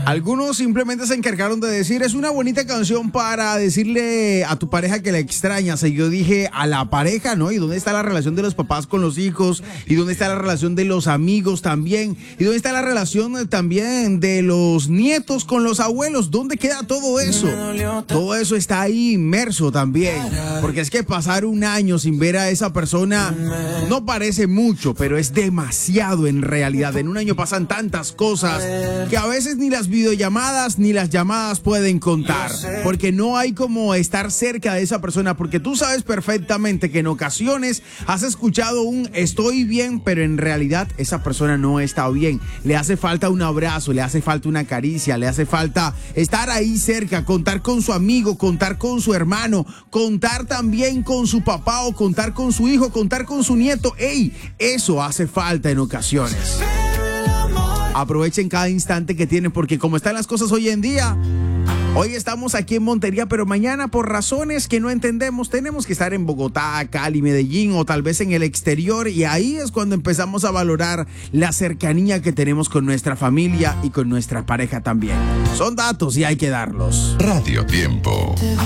Algunos simplemente se encargaron de decir, es una bonita canción para decirle a tu pareja que la extrañas. Y yo dije, a la pareja, ¿no? ¿Y dónde está la relación de los papás con los hijos? ¿Y dónde está la relación de los amigos también? ¿Y dónde está la relación también de los nietos con los abuelos? ¿Dónde queda todo eso? Todo eso está ahí inmerso también. Porque es que pasar un año sin ver a esa persona no parece mucho, pero es demasiado en realidad. En un año pasan tantas cosas que a veces ni las videollamadas ni las llamadas pueden contar, porque no hay como estar cerca de esa persona, porque tú sabes perfectamente que en ocasiones has escuchado un estoy bien, pero en realidad esa persona no está bien. Le hace falta un abrazo, le hace falta una caricia, le hace falta estar ahí cerca, contar con su amigo, contar con su hermano, contar también con su papá o contar con su hijo, contar con su nieto. ¡Ey! Eso hace falta en ocasiones. Aprovechen cada instante que tienen, porque como están las cosas hoy en día, hoy estamos aquí en Montería, pero mañana por razones que no entendemos tenemos que estar en Bogotá, Cali, Medellín o tal vez en el exterior, y ahí es cuando empezamos a valorar la cercanía que tenemos con nuestra familia y con nuestra pareja también. Son datos y hay que darlos. Radio Tiempo.